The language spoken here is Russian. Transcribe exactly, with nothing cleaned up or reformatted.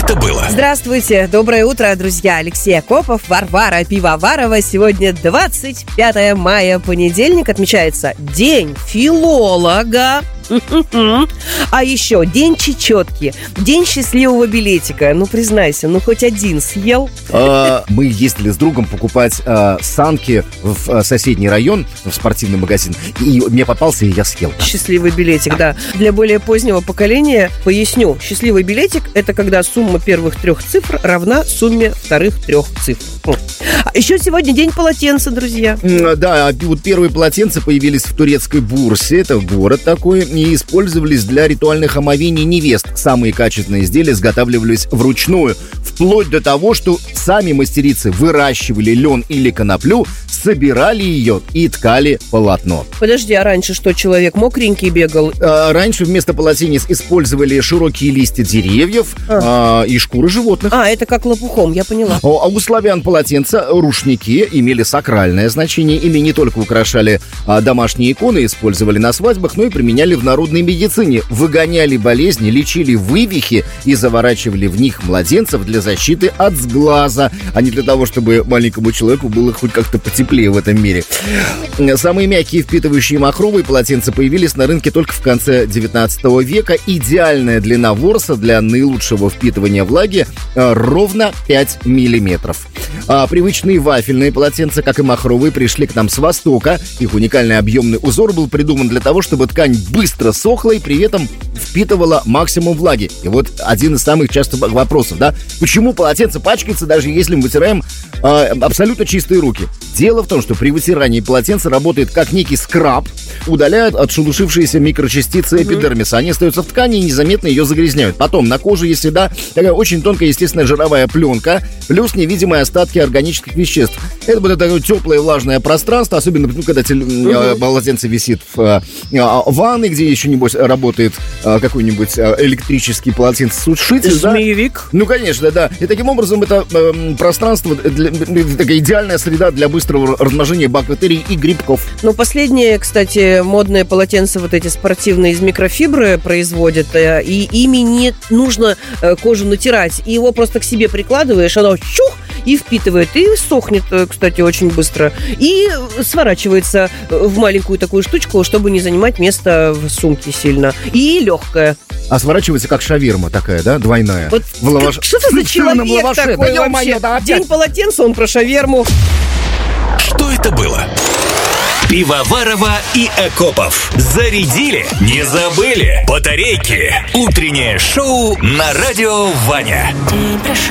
это было? Здравствуйте, доброе утро, друзья. Алексей Акопов, Варвара Пивоварова. Сегодня двадцать пятое мая, понедельник. Отмечается День филолога. А еще День чечетки, День счастливого билетика. Ну, признайся, ну хоть один съел? А, мы ездили с другом покупать а, санки в а, соседний район, в спортивный магазин. И мне попался, и я съел. Счастливый билетик, да. Для более позднего поколения поясню. Счастливый билетик – это когда сумма первых трех цифр равна сумме вторых трех цифр. А еще сегодня День полотенца, друзья. Да, вот первые полотенца появились в турецкой Бурсе. Это город такой. И использовались для ритуальных омовений невест. Самые качественные изделия изготавливались вручную. Вплоть до того, что сами мастерицы выращивали лен или коноплю, собирали ее и ткали полотно. Подожди, а раньше что, человек мокренький бегал? А, раньше вместо полотенец использовали широкие листья деревьев а. А, и шкуры животных. А, это как лопухом, я поняла. А у славян полотенца, рушники имели сакральное значение. Ими не только украшали а, домашние иконы, использовали на свадьбах, но и применяли в народной медицине. Выгоняли болезни, лечили вывихи и заворачивали в них младенцев для защиты от сглаза, а не для того, чтобы маленькому человеку было хоть как-то потеплее в этом мире. Самые мягкие, впитывающие махровые полотенца появились на рынке только в конце девятнадцатого века. Идеальная длина ворса для наилучшего впитывания влаги ровно пять миллиметров. А привычные вафельные полотенца, как и махровые, пришли к нам с Востока. Их уникальный объемный узор был придуман для того, чтобы ткань быстро сохла и при этом впитывала максимум влаги. И вот один из самых частых вопросов, да? Почему полотенце пачкается, даже если мы вытираем э, абсолютно чистые руки? Дело в том, что при вытирании полотенца работает как некий скраб, удаляют отшелушившиеся микрочастицы эпидермиса. Они остаются в ткани и незаметно ее загрязняют. Потом на коже есть всегда такая очень тонкая, естественно, жировая пленка, плюс невидимые остатки органических веществ. Это будет такое теплое влажное пространство, особенно ну, когда uh-huh. полотенце висит в э, ванной, где еще, небось, работает э, какой-нибудь э, электрический полотенцесушитель. Змеевик. Да? Ну, конечно, да. И таким образом это э, пространство, для, такая идеальная среда для быстрого размножения бактерий и грибков. Ну, последние, кстати, модные полотенца вот эти спортивные из микрофибры производят, э, и ими не нужно э, кожу натирать. И его просто к себе прикладываешь, оно чух, и впитывает, и сохнет, кстати, очень быстро. И сворачивается в маленькую такую штучку, чтобы не занимать место в сумке сильно. И легкая. А сворачивается как шаверма такая, да, двойная. Вот в лаваш... Что ты за человек такой да, вообще? Да, День полотенца, он про шаверму. Что это было? Пивоварова и Акопов. Зарядили? Не забыли? Батарейки. Утреннее шоу на радио Ваня.